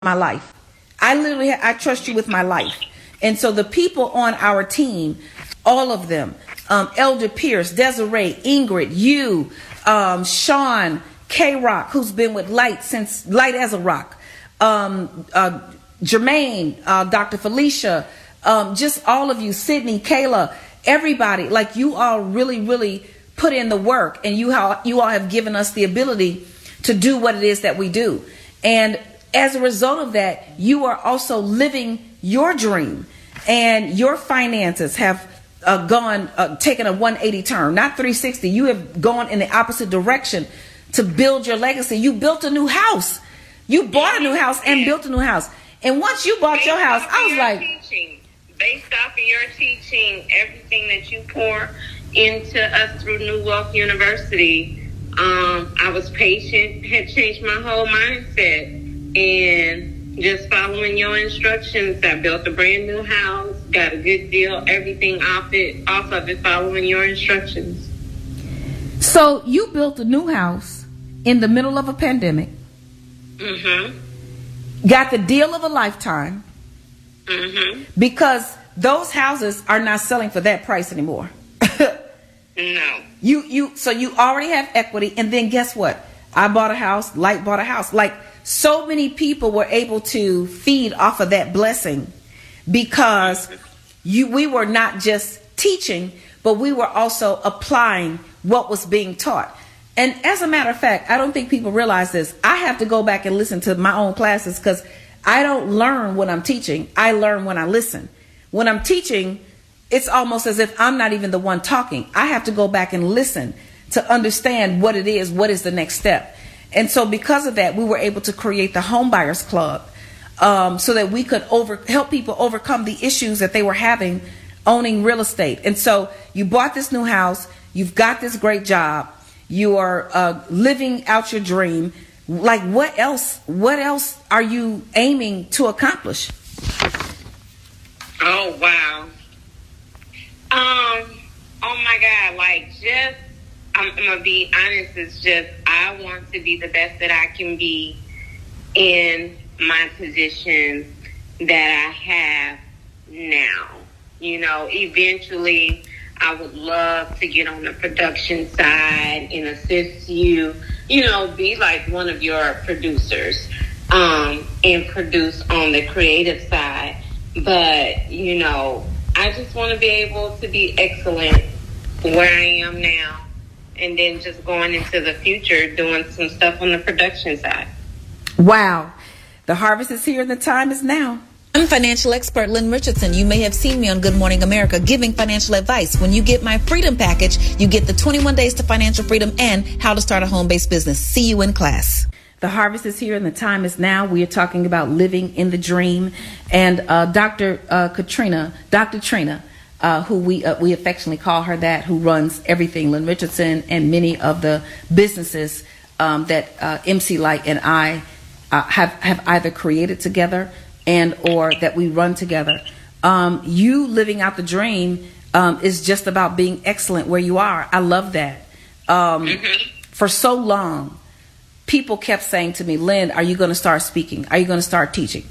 my life. I trust you with my life. And so the people on our team, all of them, Elder Pierce, Desiree, Ingrid, you, Sean, K-Rock, who's been with Light since Light as a Rock, Jermaine, Dr. Felicia, just all of you, Sydney, Kayla, everybody, like you all really put in the work, and you all have given us the ability to do what it is that we do. And as a result of that, you are also living your dream, and your finances have taken a 180 turn, not 360. You have gone in the opposite direction to build your legacy. You built a new house. You bought a new house and built a new house. And once you bought your house, I was like, based off of your teaching, everything that you pour into us through New Wealth University, I was patient, had changed my whole mindset, and just following your instructions, I built a brand new house, got a good deal, everything off of it, following your instructions. So you built a new house in the middle of a pandemic. Mm-hmm. Got the deal of a lifetime. Mm-hmm. Because those houses are not selling for that price anymore. No. So you already have equity, and then guess what? I bought a house, Light bought a house. Like, so many people were able to feed off of that blessing because we were not just teaching, but we were also applying what was being taught. And as a matter of fact, I don't think people realize this. I have to go back and listen to my own classes because I don't learn when I'm teaching. I learn when I listen. When I'm teaching, it's almost as if I'm not even the one talking. I have to go back and listen to understand what it is, what is the next step. And so because of that, we were able to create the Home Buyers Club so that we could help people overcome the issues that they were having owning real estate. And so you bought this new house, you've got this great job, you are living out your dream. Like, what else are you aiming to accomplish? Oh, wow. Oh my God, I'm going to be honest, it's just, I want to be the best that I can be in my position that I have now. You know, eventually I would love to get on the production side and assist you, be like one of your producers, and produce on the creative side. But, I just want to be able to be excellent where I am now, and then just going into the future doing some stuff on the production side. Wow. The harvest is here and the time is now. I'm financial expert Lynn Richardson. You may have seen me on Good Morning America giving financial advice. When you get my freedom package, you get the 21 days to financial freedom and how to start a home-based business. See you in class. The harvest is here and the time is now. We are talking about living in the dream. And Dr. Trina, who we affectionately call her that, who runs everything, Lynn Richardson, and many of the businesses that MC Light and I have either created together and or that we run together. You living out the dream is just about being excellent where you are. I love that. For so long, people kept saying to me, Lynn, are you going to start speaking? Are you going to start teaching?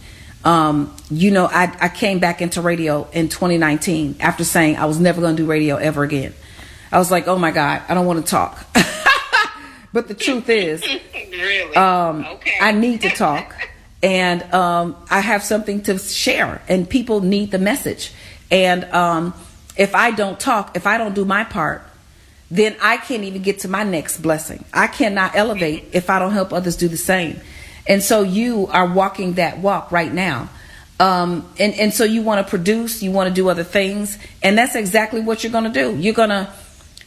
I came back into radio in 2019 after saying I was never going to do radio ever again. I was like, oh my God, I don't want to talk. But the truth is, really? Okay. I need to talk, and I have something to share, and people need the message. And if I don't talk, if I don't do my part, then I can't even get to my next blessing. I cannot elevate if I don't help others do the same. And so you are walking that walk right now. And so you want to produce, you want to do other things. And that's exactly what you're going to do. You're going to,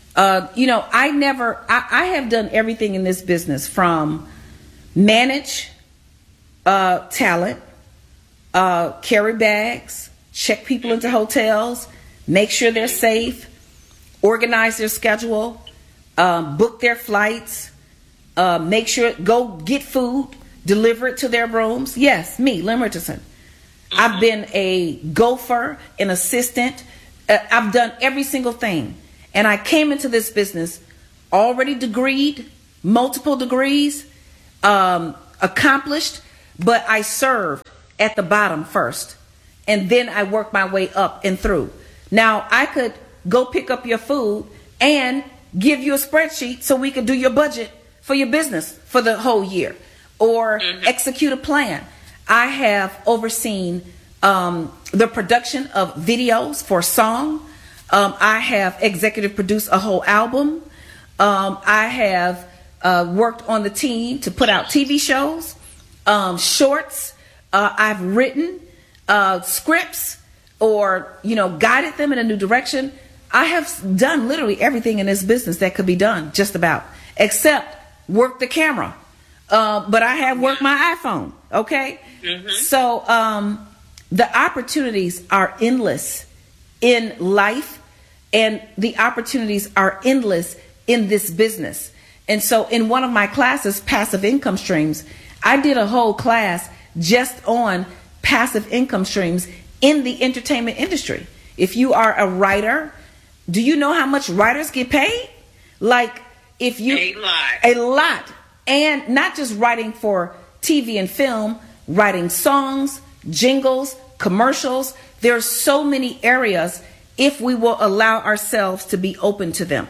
I have done everything in this business from manage talent, carry bags, check people into hotels, make sure they're safe, organize their schedule, book their flights, make sure, go get food, deliver it to their rooms. Yes, me, Lynn Richardson. I've been a gopher, an assistant. I've done every single thing. And I came into this business already degreed, multiple degrees, accomplished, but I served at the bottom first, and then I worked my way up and through. Now I could go pick up your food and give you a spreadsheet so we could do your budget for your business for the whole year, or execute a plan. I have overseen the production of videos for song. I have executive produced a whole album. I have worked on the team to put out TV shows, shorts. I've written scripts, or guided them in a new direction. I have done literally everything in this business that could be done, just about, except work the camera. But I have worked my iPhone. Okay. So the opportunities are endless in life, and the opportunities are endless in this business. And so in one of my classes, passive income streams, I did a whole class just on passive income streams in the entertainment industry. If you are a writer, do you know how much writers get paid? Like, if you a lot, and not just writing for TV and film, writing songs, jingles, commercials. There's so many areas if we will allow ourselves to be open to them.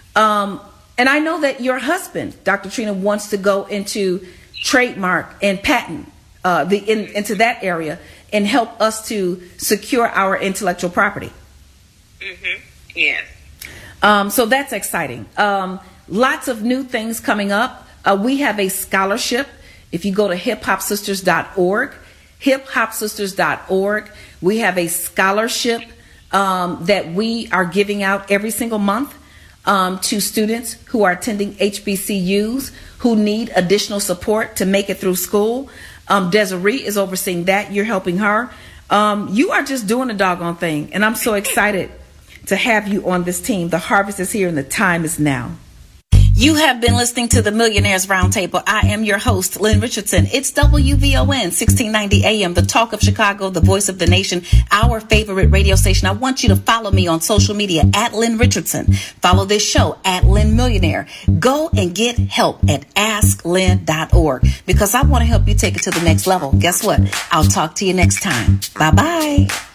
And I know that your husband, Dr. Trina, wants to go into trademark and patent into that area and help us to secure our intellectual property. Yes. So that's exciting. Lots of new things coming up. We have a scholarship. If you go to hiphopsisters.org, hiphopsisters.org, we have a scholarship that we are giving out every single month to students who are attending HBCUs who need additional support to make it through school. Desiree is overseeing that. You're helping her. You are just doing a doggone thing. And I'm so excited to have you on this team. The harvest is here and the time is now. You have been listening to the Millionaires Roundtable. I am your host, Lynn Richardson. It's WVON 1690 AM, the talk of Chicago, the voice of the nation, our favorite radio station. I want you to follow me on social media at Lynn Richardson. Follow this show at Lynn Millionaire. Go and get help at AskLynn.org, because I want to help you take it to the next level. Guess what? I'll talk to you next time. Bye-bye.